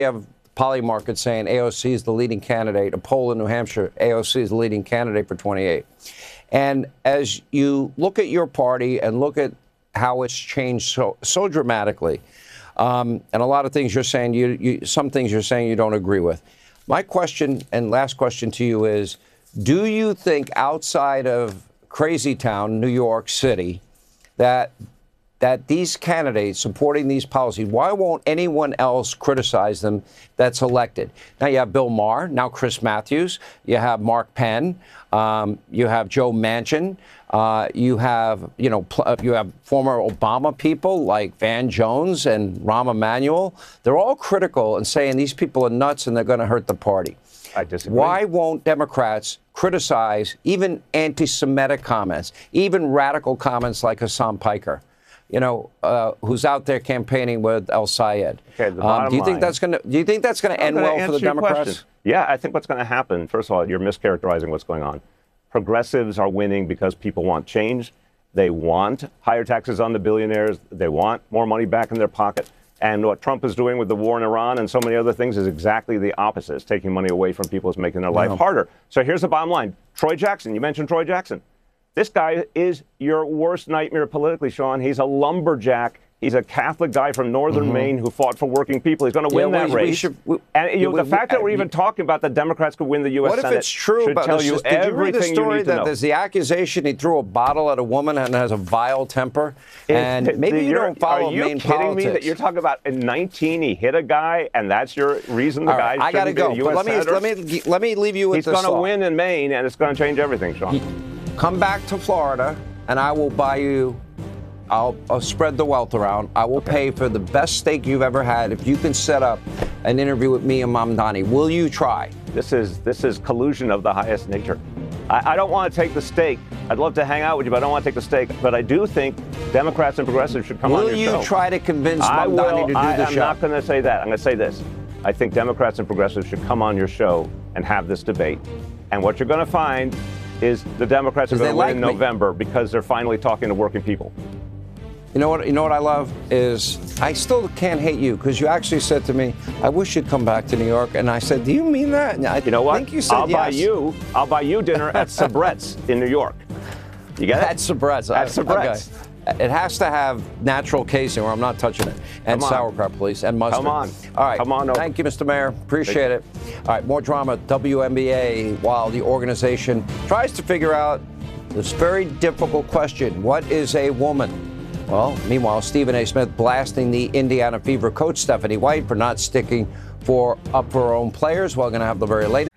You have Polymarket saying AOC is the leading candidate. A poll in New Hampshire, AOC is the leading candidate for 28. And as you look at your party and look at how it's changed so dramatically, and a lot of things you're saying, some things you're saying you don't agree with. My question and last question to you is, do you think outside of Crazy Town, New York City, that these candidates supporting these policies, why won't anyone else criticize them that's elected? Now you have Bill Maher, now Chris Matthews, you have Mark Penn, you have Joe Manchin, you have former Obama people like Van Jones and Rahm Emanuel. They're all critical and saying these people are nuts and they're going to hurt the party. I disagree. Why won't Democrats criticize even anti-Semitic comments, even radical comments like Hassan Piker, who's out there campaigning with El Sayed? Okay, do you think that's going to end well for the Democrats? Yeah, I think what's going to happen, first of all, you're mischaracterizing what's going on. Progressives are winning because people want change. They want higher taxes on the billionaires. They want more money back in their pocket. And what Trump is doing with the war in Iran and so many other things is exactly the opposite. It's taking money away from people. It's making their life harder. So here's the bottom line. Troy Jackson, you mentioned Troy Jackson. This guy is your worst nightmare politically, Sean. He's a lumberjack. He's a Catholic guy from northern Maine who fought for working people. He's going to win that race. The fact that we're even talking about the Democrats could win the U.S. Senate. What if it's true? Should tell you did you read the everything story you need to that know. there's the accusation he threw a bottle at a woman and has a vile temper? And maybe you don't follow Maine politics. Are you kidding me that you're talking about in 19 he hit a guy and that's your reason the guy shouldn't be a U.S. Senator? Let me leave you with this. He's going to win in Maine and it's going to change everything, Sean. Come back to Florida and I will buy you. I'll spread the wealth around. I will pay for the best steak you've ever had if you can set up an interview with me and Mamdani. Will you try? This is collusion of the highest nature. I don't want to take the steak. I'd love to hang out with you, but I don't want to take the steak. But I do think Democrats and progressives should come on your show. Will you try to convince Mamdani to do the show? I'm not going to say that. I'm going to say this. I think Democrats and progressives should come on your show and have this debate. And what you're going to find is the Democrats are going to win in November because they're finally talking to working people. You know what I love is I still can't hate you because you actually said to me, I wish you'd come back to New York. And I said, do you mean that? And you know what? Think you said I'll buy you dinner at Sabret's in New York. You get it? At Sabret's. At Sabret's. Okay. It has to have natural casing or I'm not touching it. And sauerkraut, please. And mustard. Come on. All right. Come on over. Thank you, Mr. Mayor. Appreciate it. All right. More drama at WNBA while the organization tries to figure out this very difficult question. What is a woman? Well, meanwhile, Stephen A. Smith blasting the Indiana Fever coach Stephanie White for not sticking up for her own players. We're going to have the very latest.